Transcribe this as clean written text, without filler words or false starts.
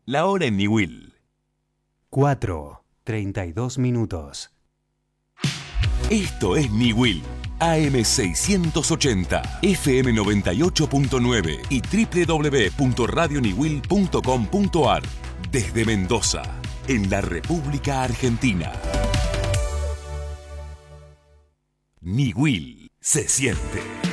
La hora en Niwil. 4:32. Esto es Niwil. AM680, FM 98.9 y www.radioniwil.com.ar. Desde Mendoza, en la República Argentina. Niwil se siente.